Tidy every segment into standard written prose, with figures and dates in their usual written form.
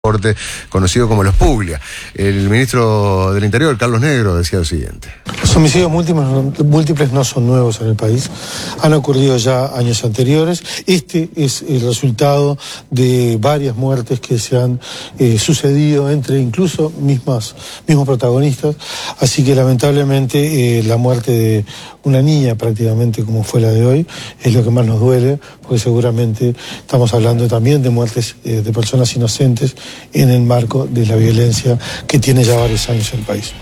conocido como los Puglia. El ministro del Interior, Carlos Negro, decía lo siguiente. Los homicidios múltiples no son nuevos en el país, han ocurrido ya años anteriores. Este es el resultado de varias muertes que se han sucedido entre incluso mismos protagonistas, así que lamentablemente la muerte de una niña prácticamente como fue la de hoy es lo que más nos duele, porque seguramente estamos hablando también de muertes de personas inocentes en el marco de la violencia que tiene ya varios años el país.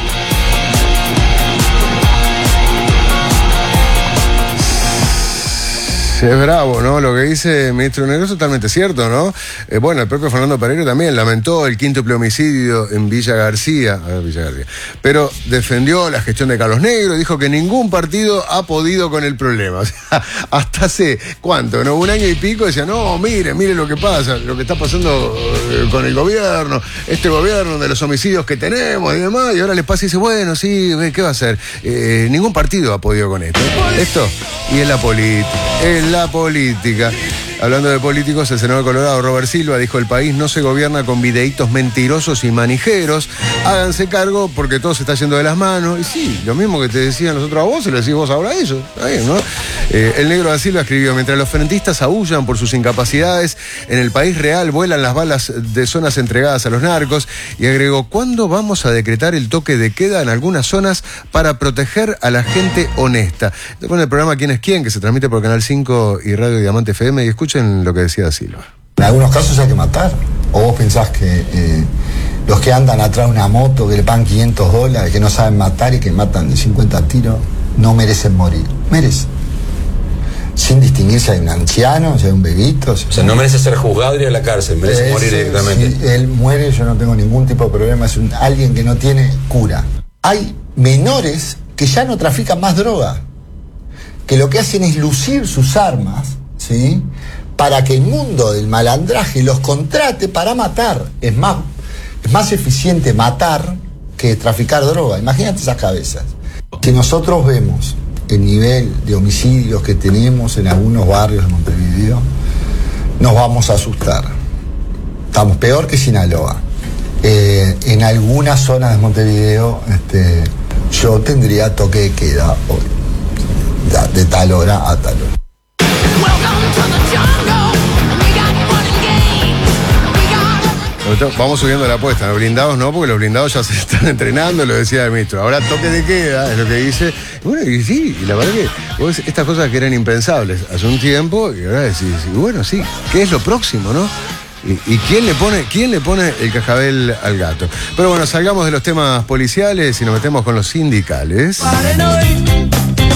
Es bravo, ¿no? Lo que dice el ministro Negro es totalmente cierto, ¿no? Bueno, el propio Fernando Pereira también lamentó el quíntuple homicidio en Villa García, pero defendió la gestión de Carlos Negro, dijo que ningún partido ha podido con el problema. O sea, hasta hace, ¿cuánto? ¿No? Un año y pico decía, no, mire lo que pasa, lo que está pasando con el gobierno, este gobierno de los homicidios que tenemos y demás, y ahora les pasa y dice, bueno, sí, ¿qué va a hacer? Ningún partido ha podido con esto. Esto, y es la política. Hablando de políticos, el senador colorado Robert Silva dijo: el país no se gobierna con videitos mentirosos y manijeros. Háganse cargo porque todo se está yendo de las manos. Y sí, lo mismo que te decían nosotros a vos, se lo decís vos ahora a ellos. Está bien, ¿no? El negro da Silva escribió: mientras los frentistas aúllan por sus incapacidades, en el país real vuelan las balas de zonas entregadas a los narcos. Y agregó: ¿cuándo vamos a decretar el toque de queda en algunas zonas para proteger a la gente honesta? Después el programa ¿Quién es quién?, que se transmite por Canal 5 y Radio Diamante FM, y escuchen lo que decía Silva. En algunos casos hay que matar. ¿O vos pensás que los que andan atrás de una moto, que le pagan $500, que no saben matar y que matan de 50 tiros, no merecen morir? Merecen. Sin distinguir si hay un anciano, si hay un bebito. Si no merece ser juzgado y ir a la cárcel, merece morir directamente. Si él muere, yo no tengo ningún tipo de problema, es alguien que no tiene cura. Hay menores que ya no trafican más droga, que lo que hacen es lucir sus armas, ¿sí?, para que el mundo del malandraje los contrate para matar. Es más eficiente matar que traficar droga. Imagínate esas cabezas. Si nosotros vemos el nivel de homicidios que tenemos en algunos barrios de Montevideo, nos vamos a asustar. Estamos peor que Sinaloa. En algunas zonas de Montevideo yo tendría toque de queda hoy, de tal hora a tal hora. Vamos subiendo la apuesta, los blindados no, porque los blindados ya se están entrenando, lo decía el ministro. Ahora toque de queda, es lo que dice. Bueno, y sí, y la verdad que vos, estas cosas que eran impensables hace un tiempo, y ahora decís, bueno, sí, ¿qué es lo próximo, no? ¿Y quién le pone el cascabel al gato? Pero bueno, salgamos de los temas policiales y nos metemos con los sindicales. Paren hoy.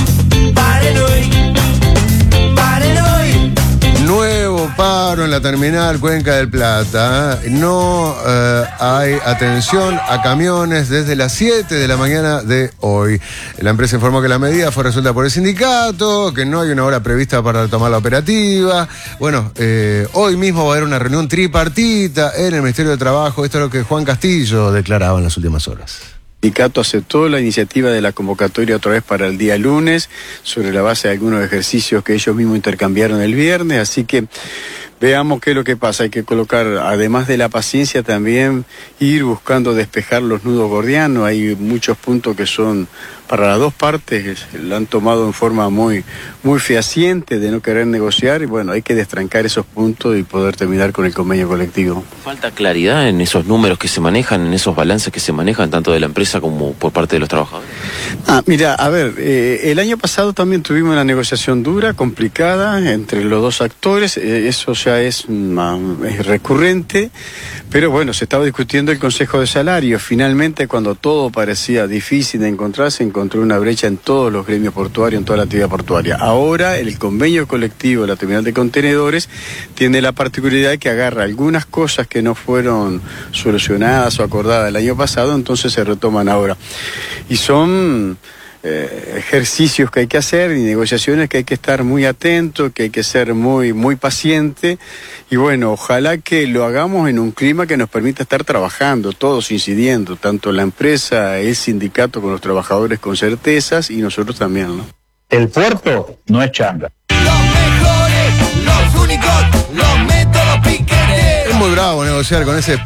Nuevo paro en la terminal Cuenca del Plata. No hay atención a camiones desde las 7 de la mañana de hoy. La empresa informó que la medida fue resuelta por el sindicato, que no hay una hora prevista para tomar la operativa. Bueno, hoy mismo va a haber una reunión tripartita en el Ministerio de Trabajo. Esto es lo que Juan Castillo declaraba en las últimas horas. El sindicato aceptó la iniciativa de la convocatoria otra vez para el día lunes, sobre la base de algunos ejercicios que ellos mismos intercambiaron el viernes, así que veamos qué es lo que pasa. Hay que colocar, además de la paciencia, también ir buscando despejar los nudos gordianos. Hay muchos puntos que son para las dos partes, lo han tomado en forma muy fehaciente de no querer negociar, y bueno, hay que destrancar esos puntos y poder terminar con el convenio colectivo. ¿Falta claridad en esos números que se manejan, en esos balances que se manejan, tanto de la empresa como por parte de los trabajadores? Mira, a ver, el año pasado también tuvimos una negociación dura, complicada, entre los dos actores. Eso ya es recurrente, pero bueno, se estaba discutiendo el Consejo de Salarios. Finalmente, cuando todo parecía difícil de encontrar, se encontró una brecha en todos los gremios portuarios, en toda la actividad portuaria. Ahora, el convenio colectivo de la terminal de contenedores tiene la particularidad de que agarra algunas cosas que no fueron solucionadas o acordadas el año pasado, entonces se retoman ahora. Y son ejercicios que hay que hacer y negociaciones que hay que estar muy atento, que hay que ser muy paciente, y bueno, ojalá que lo hagamos en un clima que nos permita estar trabajando, todos incidiendo, tanto la empresa, el sindicato con los trabajadores con certezas y nosotros también, ¿no? El puerto no es changa. Los mejores, los únicos, los métodos piqueteros. muy bravo negociar con ese